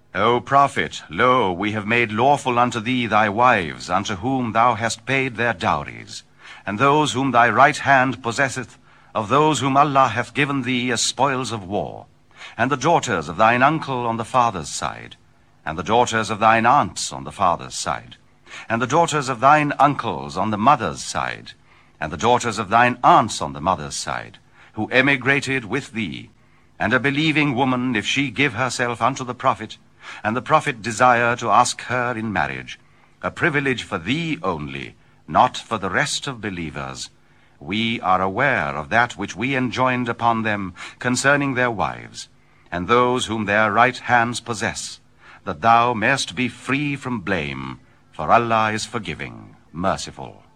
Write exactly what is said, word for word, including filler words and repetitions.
O prophet, lo, we have made lawful unto thee thy wives, unto whom thou hast paid their dowries, and those whom thy right hand possesseth, of those whom Allah hath given thee as spoils of war, and the daughters of thine uncle on the father's side, and the daughters of thine aunts on the father's side, and the daughters of thine uncles on the mother's side, and the daughters of thine aunts on the mother's side, who emigrated with thee, and a believing woman, if she give herself unto the prophet, and the prophet desire to ask her in marriage, a privilege for thee only, not for the rest of believers. We are aware of that which we enjoined upon them concerning their wives, and those whom their right hands possess, that thou mayest be free from blame, for Allah is forgiving, merciful.